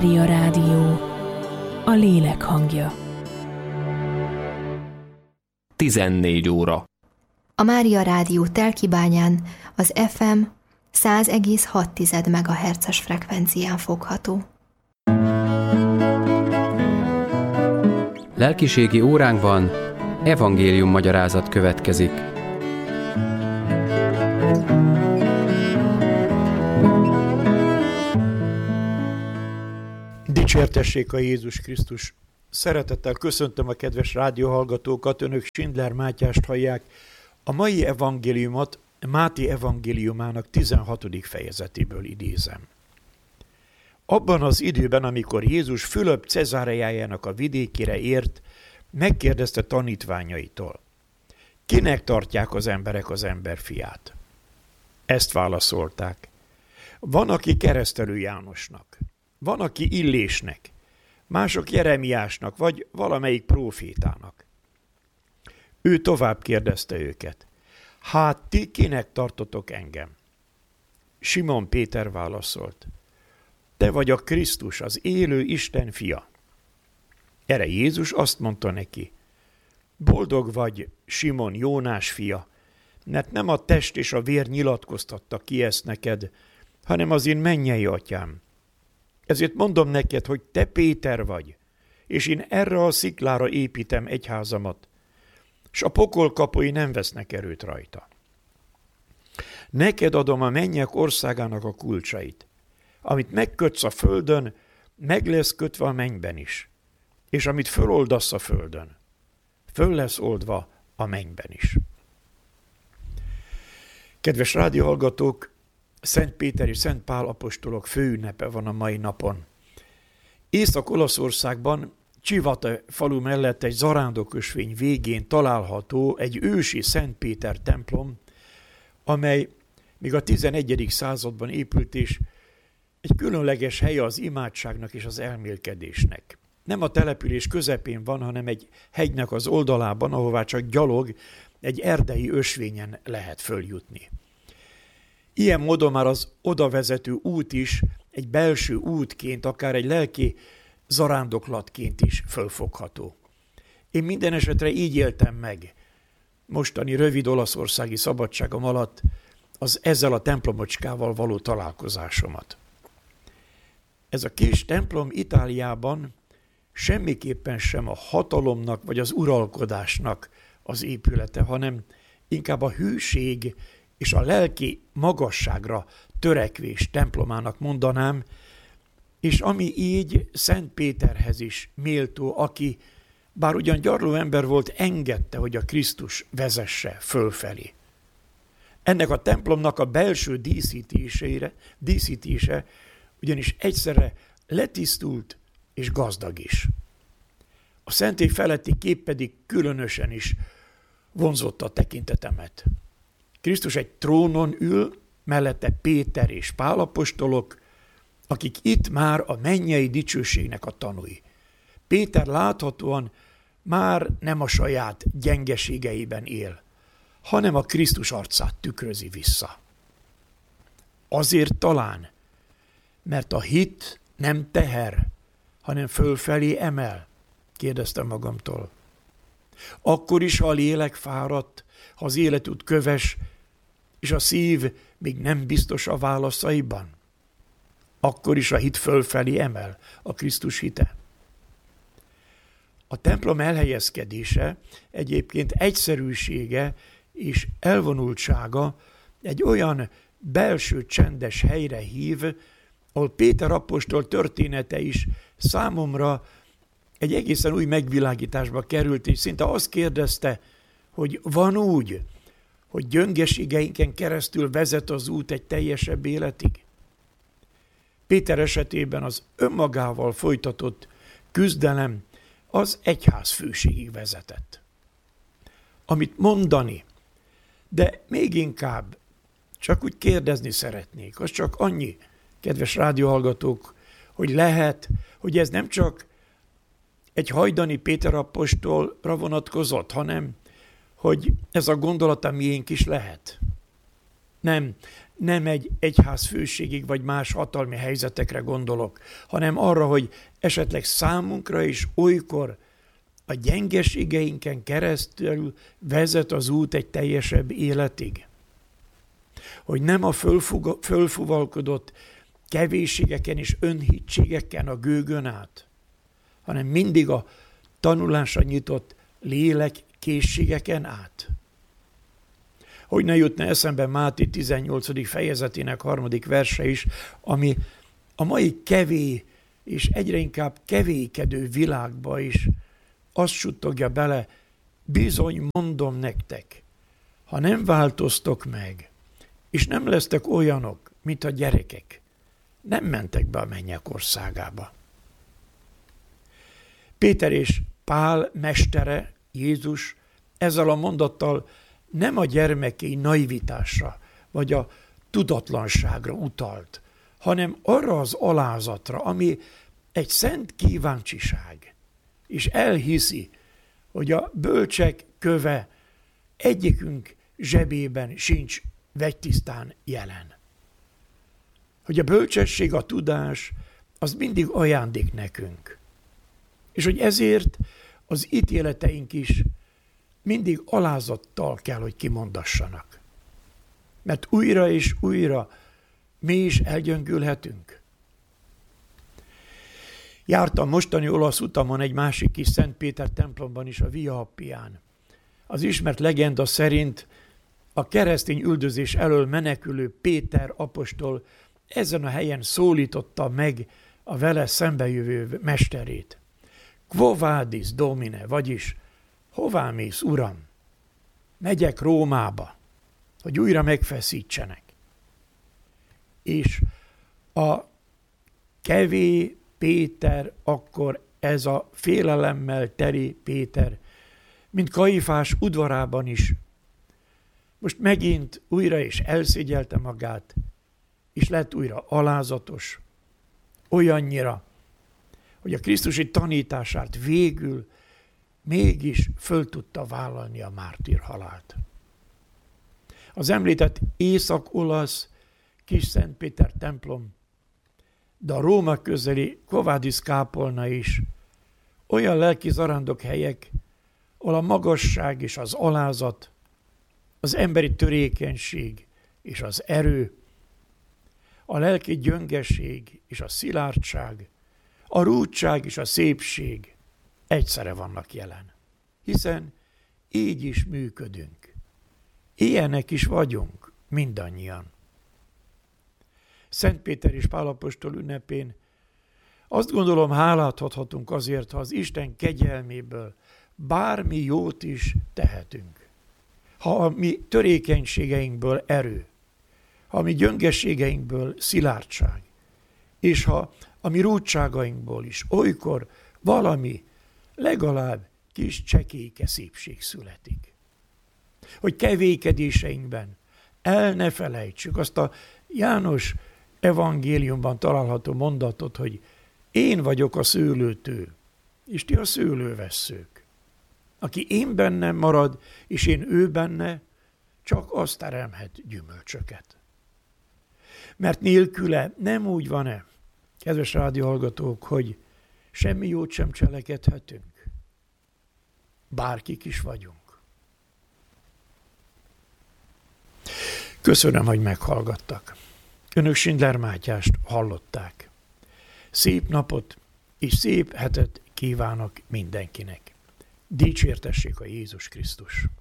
Mária Rádió, a lélek hangja. 14 óra. A Mária Rádió Telkibányán az FM 100,6 MHz-es frekvencián fogható. Lelkiségi óránkban evangélium magyarázat következik. Dicsértessék a Jézus Krisztus! Szeretettel köszöntöm a kedves rádióhallgatókat, önök Schindler Mátyást hallják. A mai evangéliumot Máté evangéliumának 16. fejezetéből idézem. Abban az időben, amikor Jézus Fülöp Cezáreájának a vidékére ért, megkérdezte tanítványaitól: kinek tartják az emberek az emberfiát? Ezt válaszolták: van, aki Keresztelő Jánosnak, van, aki Illésnek, mások Jeremiásnak, vagy valamelyik prófétának. Ő tovább kérdezte őket: hát ti kinek tartotok engem? Simon Péter válaszolt: te vagy a Krisztus, az élő Isten fia. Erre Jézus azt mondta neki: boldog vagy, Simon, Jónás fia, mert nem a test és a vér nyilatkoztatta ki ezt neked, hanem az én mennyei atyám. Ezért mondom neked, hogy te Péter vagy, és én erre a sziklára építem egyházamat, s a pokol kapui nem vesznek erőt rajta. Neked adom a mennyek országának a kulcsait. Amit megkötsz a földön, meg lesz kötve a mennyben is, és amit föloldasz a földön, föl lesz oldva a mennyben is. Kedves rádióhallgatók, Szent Péter és Szent Pál apostolok főünnepe van a mai napon. Észak-Olaszországban, Civata falu mellett egy zarándokösvény végén található egy ősi Szent Péter templom, amely még a 11. században épült, és egy különleges helye az imádságnak és az elmélkedésnek. Nem a település közepén van, hanem egy hegynek az oldalában, ahová csak gyalog egy erdei ösvényen lehet följutni. Ilyen módon már az odavezető út is egy belső útként, akár egy lelki zarándoklatként is fölfogható. Én minden esetre így éltem meg mostani rövid olaszországi szabadságom alatt ezzel a templomocskával való találkozásomat. Ez a kis templom Itáliában semmiképpen sem a hatalomnak vagy az uralkodásnak az épülete, hanem inkább a hűség és a lelki magasságra törekvés templomának mondanám, és ami így Szent Péterhez is méltó, aki bár ugyan gyarló ember volt, engedte, hogy a Krisztus vezesse fölfelé. Ennek a templomnak a belső díszítése ugyanis egyszerre letisztult és gazdag is. A szentély feletti kép pedig különösen is vonzotta a tekintetemet. Krisztus egy trónon ül, mellette Péter és Pál apostolok, akik itt már a mennyei dicsőségnek a tanúi. Péter láthatóan már nem a saját gyengeségeiben él, hanem a Krisztus arcát tükrözi vissza. Azért talán, mert a hit nem teher, hanem fölfelé emel, kérdeztem magamtól. Akkor is, ha a lélek fáradt, ha az életút köves, és a szív még nem biztos a válaszaiban, akkor is a hit fölfelé emel, a Krisztus hite. A templom elhelyezkedése egyébként egyszerűsége és elvonultsága egy olyan belső csendes helyre hív, ahol Péter apostol története is számomra egy egészen új megvilágításba került, és szinte azt kérdezte, hogy van úgy, hogy gyöngeségeinken keresztül vezet az út egy teljesebb életig? Péter esetében az önmagával folytatott küzdelem az egyház főségig vezetett. Amit mondani, de még inkább csak úgy kérdezni szeretnék, az csak annyi, kedves rádióhallgatók, hogy lehet, hogy ez nem csak egy hajdani Péter apostolra vonatkozott, hanem hogy ez a gondolata miénk is lehet. Nem nem egy egyházfőségig vagy más hatalmi helyzetekre gondolok, hanem arra, hogy esetleg számunkra is olykor a gyengeségeinken keresztül vezet az út egy teljesebb életig. Hogy nem a fölfuvalkodott kevésségeken és önhitségeken a gőgön át, hanem mindig a tanulásra nyitott lélek készségeken át. Hogy ne jutna eszembe Máté 18. fejezetének 3. verse is, ami a mai kevé és egyre inkább kevékedő világba is azt suttogja bele, bizony mondom nektek, ha nem változtok meg, és nem lesztek olyanok, mint a gyerekek, nem mentek be a mennyek országába. Péter és Pál mestere, Jézus ezzel a mondattal nem a gyermeki naivitásra, vagy a tudatlanságra utalt, hanem arra az alázatra, ami egy szent kíváncsiság, és elhiszi, hogy a bölcsek köve egyikünk zsebében sincs vegytisztán jelen. Hogy a bölcsesség, a tudás, az mindig ajándék nekünk. És hogy ezért az ítéleteink is mindig alázattal kell, hogy kimondassanak. Mert újra és újra mi is elgyöngülhetünk. Jártam mostani olasz utamon egy másik kis Szent Péter templomban is, a Via Appián. Az ismert legenda szerint a keresztény üldözés elől menekülő Péter apostol ezen a helyen szólította meg a vele szembejövő mesterét. Quo vadis, Domine, vagyis hová mész, Uram? Megyek Rómába, hogy újra megfeszítsenek. És a kevé Péter, akkor ez a félelemmel teli Péter, mint Kaifás udvarában is, most megint újra is elszégyelte magát, és lett újra alázatos, olyannyira, hogy a krisztusi tanítását végül mégis föl tudta vállalni a mártír halált. Az említett észak-olasz kis Szent Péter templom, de a Róma közeli Quo vadis kápolna is olyan lelki zarándok helyek, ahol a magasság és az alázat, az emberi törékenység és az erő, a lelki gyöngeség és a szilárdság, a rúdság és a szépség egyszerre vannak jelen. Hiszen így is működünk. Ilyenek is vagyunk mindannyian. Szent Péter és Pál apostol ünnepén azt gondolom, hálát adhatunk azért, ha az Isten kegyelméből bármi jót is tehetünk. Ha a mi törékenységeinkből erő, ha a mi gyöngességeinkből szilárdság, és ha a mi rúdságainkból is olykor valami legalább kis csekélyke szépség születik. Hogy kevékedéseinkben el ne felejtsük azt a János evangéliumban található mondatot, hogy én vagyok a szőlőtő, és ti a szőlővesszők. Aki én bennem marad, és én ő benne, csak azt teremhet gyümölcsöket. Mert nélküle nem úgy van-e, kedves rádióhallgatók, hogy semmi jót sem cselekedhetünk. Bárkik is vagyunk. Köszönöm, hogy meghallgattak. Önök Schindler Mátyást hallották. Szép napot és szép hetet kívánok mindenkinek. Dicsértessék a Jézus Krisztus!